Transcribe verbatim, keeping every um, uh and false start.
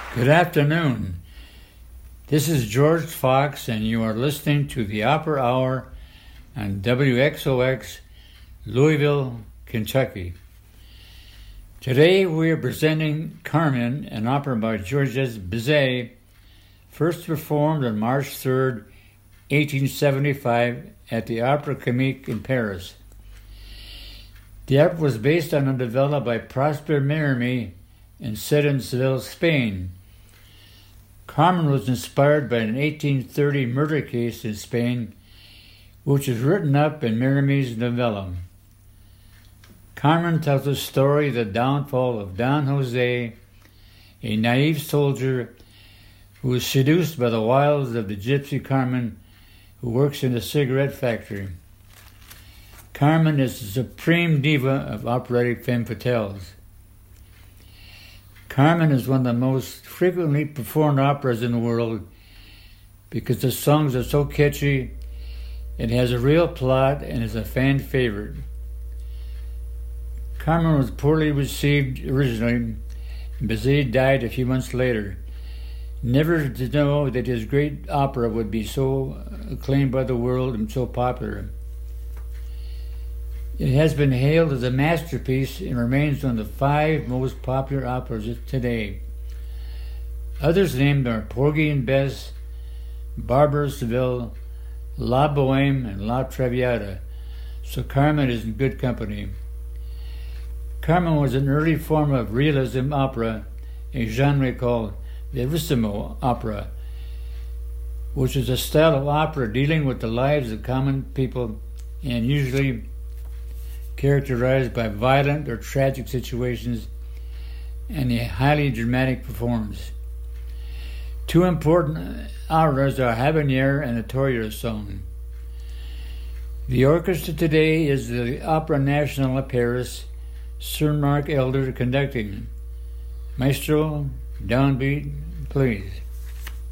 Good afternoon. This is George Fox, and you are listening to the Opera Hour on W X O X, Louisville, Kentucky. Today we are presenting Carmen, an opera by Georges Bizet, first performed on March third, eighteen seventy-five at the Opéra Comique in Paris. The opera was based on a novella by Prosper Mérimée and set in Seville, Spain. Carmen was inspired by an eighteen thirty murder case in Spain, which was written up in Mérimée's novella. Carmen tells the story of the downfall of Don Jose, a naive soldier who is seduced by the wiles of the gypsy Carmen, who works in a cigarette factory. Carmen is the supreme diva of operatic femme fatales. Carmen is one of the most frequently performed operas in the world because the songs are so catchy, it has a real plot, and is a fan favorite. Carmen was poorly received originally, and Bizet died a few months later, never to know that his great opera would be so acclaimed by the world and so popular. It has been hailed as a masterpiece and remains one of the five most popular operas today. Others named are Porgy and Bess, Barber of Seville, La Boheme, and La Traviata, so Carmen is in good company. Carmen was an early form of realism opera, a genre called verissimo opera, which is a style of opera dealing with the lives of common people and usually characterized by violent or tragic situations and a highly dramatic performance. Two important arias are Habanera and the Torero song. The orchestra today is the Opera Nationale of Paris, Sir Mark Elder conducting. Maestro, downbeat, please.